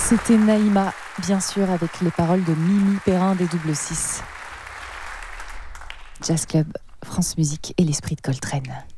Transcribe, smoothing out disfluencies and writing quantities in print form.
C'était Naïma, bien sûr, avec les paroles de Mimi Perrin des Double 6. Jazz Club, France Musique et l'esprit de Coltrane.